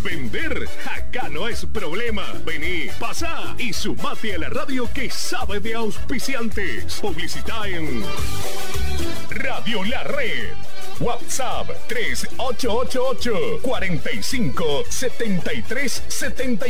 Vender, acá no es problema. Vení, pasá y sumate a la radio que sabe de auspiciantes. Publicita en Radio La Red. WhatsApp 3888 45 73 70.